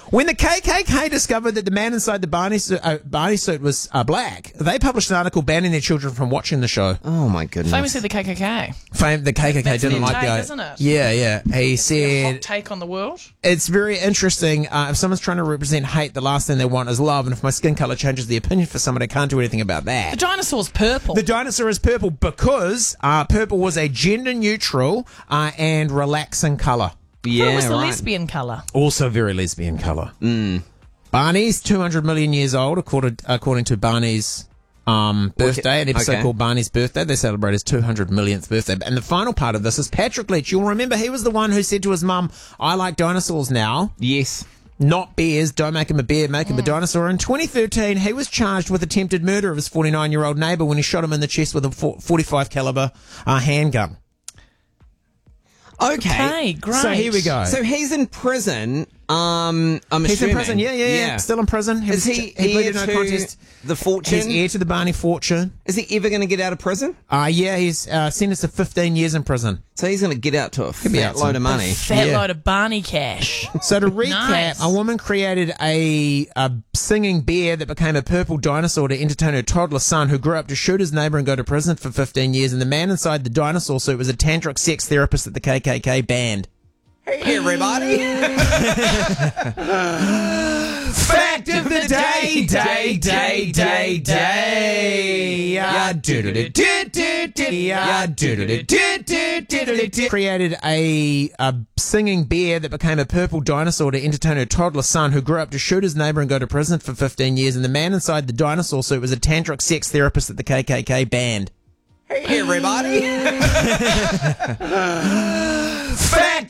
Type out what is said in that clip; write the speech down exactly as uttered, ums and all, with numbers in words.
When the K K K discovered that the man inside the Barney suit, uh, Barney suit was uh, black, they published an article banning their children from watching the show. Oh my goodness! Famously, the K K K. Fame, the K K K That's didn't their like take, the isn't it? Yeah, yeah. He A said hot take on the world. it's very interesting. Uh, if someone's trying to represent hate, the last thing they want is love. And if my skin color changes the opinion for someone, I can't do anything about that. The dinosaur's purple. The dinosaur is purple because uh, purple was a gender neutral uh, and relaxing color. Yeah, what was the right. lesbian colour? Also very lesbian color. Mm. Barney's two hundred million years old, according, according to Barney's um, birthday, an episode Okay. called Barney's Birthday. They celebrate his two hundred millionth birthday. And the final part of this is Patrick Leach. You'll remember he was the one who said to his mum, I like dinosaurs now. Yes. Not bears. Don't make him a bear, make him a dinosaur. In twenty thirteen, he was charged with attempted murder of his forty-nine-year-old neighbour when he shot him in the chest with a forty-five caliber uh, handgun. Okay. Okay, great. So here we go. So he's in prison. Um, I'm He's assuming. in prison. Yeah, yeah, yeah. Still in prison. He Is was- he, he heir pleaded no to contest. the fortune? He's heir to the Barney fortune. Is he ever going to get out of prison? Uh, yeah, he's uh, sentenced to fifteen years in prison. So he's going to get out to a be fat out load soon. of money. Fat Yeah. load of Barney cash. So to recap, Nice. a woman created a, a singing bear that became a purple dinosaur to entertain her toddler son who grew up to shoot his neighbour and go to prison for fifteen years. And the man inside the dinosaur suit was a tantric sex therapist that the K K K banned. Hey, everybody. Fact of the day, day, day, day, day. Yeah, created a, a singing bear that became a purple dinosaur to entertain her toddler son who grew up to shoot his neighbour and go to prison for fifteen years. And the man inside the dinosaur suit was a tantric sex therapist that the K K K banned. Hey, everybody. Fact